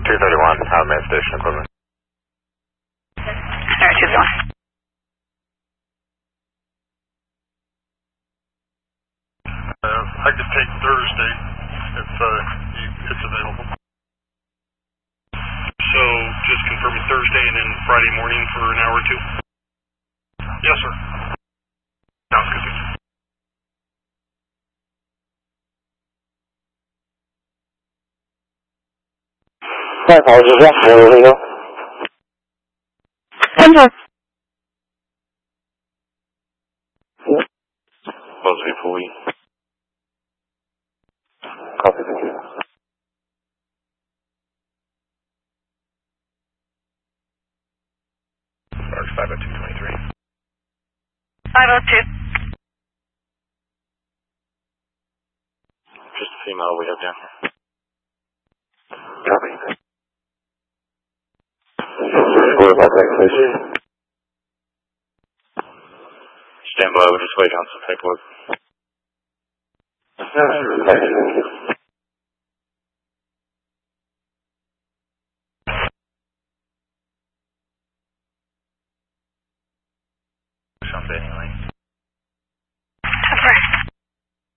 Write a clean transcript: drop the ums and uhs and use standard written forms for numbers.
231, Main Station equipment. Alright, 231. I could take Thursday if it's available. So just confirming Thursday and then Friday morning for an hour or two? Yes, sir. Sounds good. My apologies, yeah, where we go? 10-4. Supposed to be fully. Copy, thank you. March 50223. 502. Just a female we have down here. Copy. Score about that, please. Stand by, we'll just wait on some paperwork. Thank you. Something anyway.